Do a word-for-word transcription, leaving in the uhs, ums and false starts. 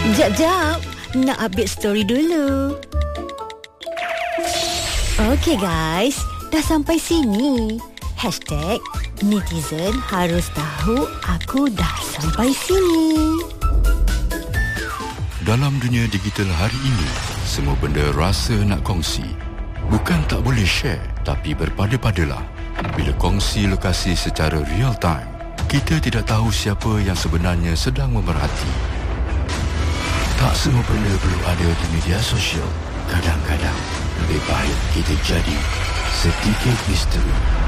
Jap, jap. Nak update story dulu. Okey guys, dah sampai sini. Hashtag netizen harus tahu aku dah sampai sini. Dalam dunia digital hari ini, semua benda rasa nak kongsi. Bukan tak boleh share, tapi berpada-padalah. Bila kongsi lokasi secara real time, kita tidak tahu siapa yang sebenarnya sedang memerhati. Tak semua benda perlu ada di media sosial. Kadang-kadang lebih baik kita jadi sedikit misteri.